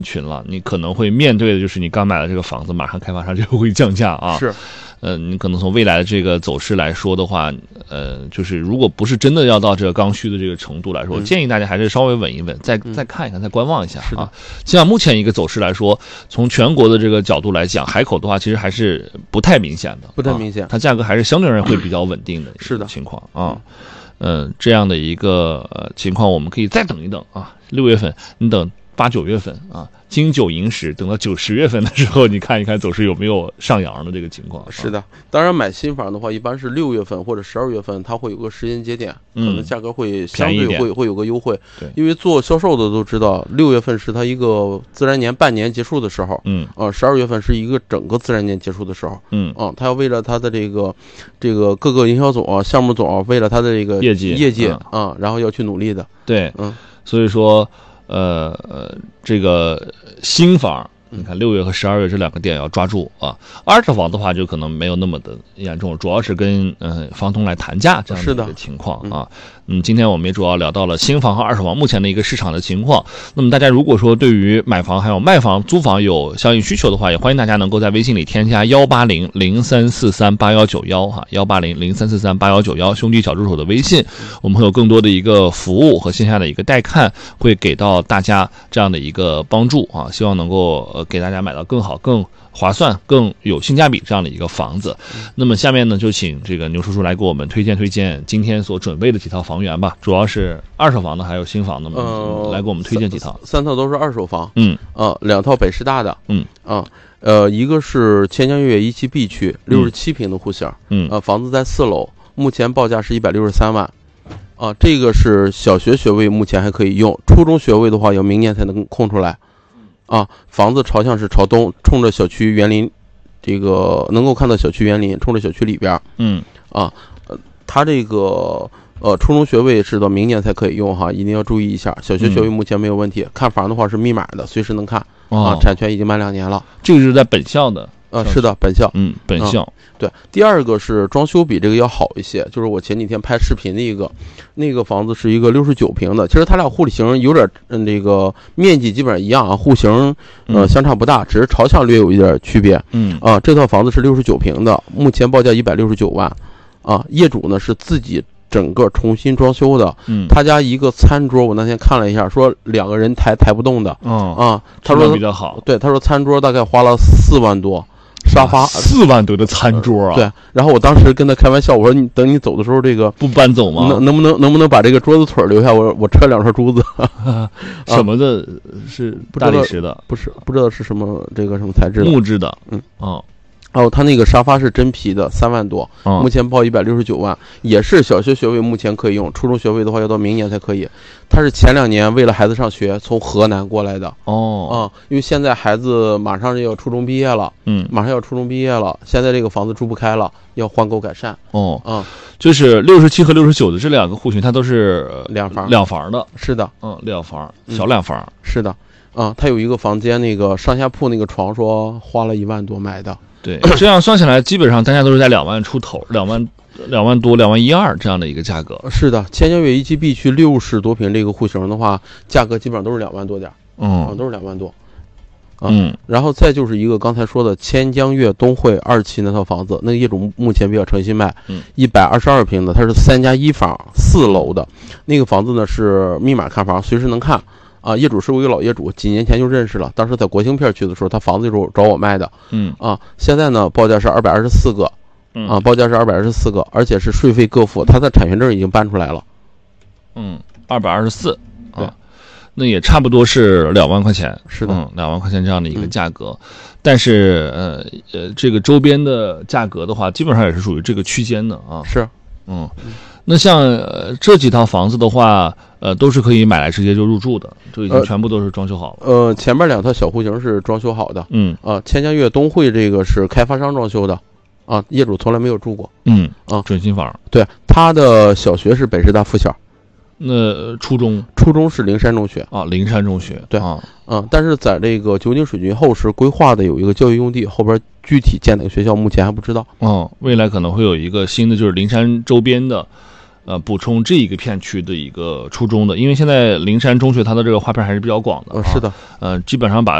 群了，你可能会面对的就是你刚买了这个房子，马上开发商就会降价啊。 是， 你可能从未来的这个走势来说的话，就是如果不是真的要到这个刚需的这个程度来说，我建议大家还是稍微稳一稳，再看一看，再观望一下啊。像目前一个走势来说，从全国的这个角度来讲，海口的话其实还是不太明显的， 不太明显， 它价格还是相对而言会比较稳定的是的情况啊。这样的一个情况，我们可以再等一等啊。6月份，你等8、9月份啊，经久寅时，等到9、10月份的时候，你看一看走势有没有上扬的这个情况。 是的，当然买新房的话，一般是6月份或者12月份，它会有个时间节点，可能价格会相对会有个优惠。 对， 因为做销售的都知道，6月份是它一个自然年半年结束的时候，12月份是一个整个自然年结束的时候，它要为了它的这个各个营销总啊、项目总啊，为了它的这个业绩啊，然后要去努力的。 对，所以说。这个新房，你看6月和12月这2个点要抓住啊。二手房的话，就可能没有那么的严重，主要是跟房东来谈价这样的一个情况啊。今天我们也主要聊到了新房和二手房目前的一个市场的情况。那么大家如果说对于买房还有卖房、租房有相应需求的话，也欢迎大家能够在微信里添加18003438191哈，18003438191兄弟小助手的微信，我们会有更多的一个服务和线下的一个带看，会给到大家这样的一个帮助啊，希望能够给大家买到更好、更划算、更有性价比这样的一个房子。那么下面呢，就请这个牛叔叔来给我们推荐今天所准备的几套房源吧，主要是二手房的还有新房的来给我们推荐几套。 3套都是二手房，2套北师大的，一个是钱江悦17B 区67平的户型，房子在4楼，目前报价是163万。这个是小学学位，目前还可以用，初中学位的话要明年才能空出来。房子朝向是朝东，冲着小区园林，这个能够看到小区园林，冲着小区里边。它这个初中学位是到明年才可以用哈，一定要注意一下。小学学位目前没有问题，看房的话是密码的，随时能看产权已经满2年了。 这个是在本校的。 是的，本校， 本校， 对。第二个是装修比这个要好一些，就是我前几天拍视频的一个，那个房子是一个69平的，其实它俩户型有点这个面积基本上一样啊，户型相差不大，只是朝向略有一点区别。这套房子是69平的，目前报价169万，业主呢是自己整个重新装修的，他家一个餐桌，我那天看了一下，说2个人抬不动的，他说比较好， 对，他说餐桌大概花了4万多。沙发 4万多的餐桌啊！ 对，然后我当时跟他开玩笑，我说：“你等你走的时候，这个不搬走吗？ 能不能把这个桌子腿留下？我车2串珠子。” 什么的？是大理石的？ 不知道是什么这个什么材质的？ 木质的。 他那个沙发是真皮的，3万多，目前报169万，也是小学学位目前可以用，初中学位的话要到明年才可以。他是前2年为了孩子上学从河南过来的。因为现在孩子马上就要初中毕业了，现在这个房子住不开了，要换购改善。 就是67和69的这2个户型，它都是两房的。 是的， 两房，小2房。 是的，他有一个房间，那个上下铺那个床说花了1万多买的。 对，这样算下来，基本上大家都是在2万出头，2万多，2万1.2这样的一个价格。 是的，钱江悦17B区60多平这个户型的话，价格基本上都是2万多点，都是2万多。然后再就是一个刚才说的钱江悦东汇2期那套房子，那个业主目前比较诚心卖，122平的，它是3+1房，4楼的，那个房子呢是密码看房，随时能看。业主是我一个老业主，几年前就认识了，当时在国兴片区的时候，他房子就是找我卖的。现在呢报价是224个，报价是224个，而且是税费各付，他的产权证已经搬出来了。 224，那也差不多是2万块钱。 是的 ，2万块钱这样的一个价格，但是这个周边的价格的话，基本上也是属于这个区间的啊。 是， 那像这几套房子的话，都是可以买来直接就入住的，就已经全部都是装修好了。前面2套小户型是装修好的。钱江悦东汇这个是开发商装修的，业主从来没有住过。 准新房。 对，他的小学是北师大附小。 那初中是灵山中学。 灵山中学。 对。但是在这个九井水军后市规划的有一个教育用地，后边具体建哪个学校目前还不知道。 未来可能会有一个新的，就是灵山周边的补充这一个片区的一个初衷的，因为现在灵山中学它的这个划片还是比较广的， 是的， 基本上把